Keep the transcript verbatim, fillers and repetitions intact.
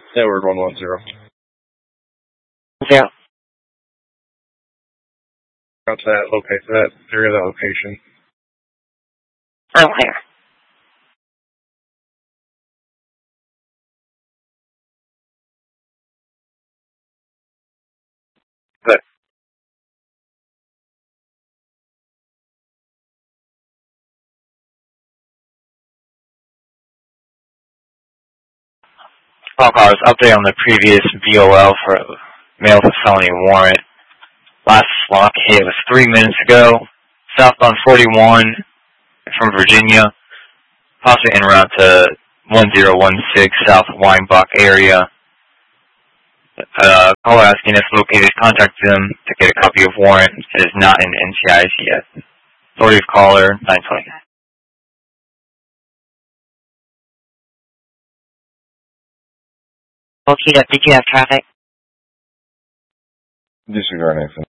Edward one one zero. Zero. Out to that location, that area, that location. I'm clear. Good. All cars, update on the previous V O L for mail to felony warrant. Last lock hit was three minutes ago. Southbound forty-one from Virginia. Possibly en route to one zero one six South Weinbach area. Uh, caller asking if located, contact them to get a copy of warrant. It is not in N C I C yet. Authority of caller, nine twenty. Okay, did you have traffic? Disregard anything.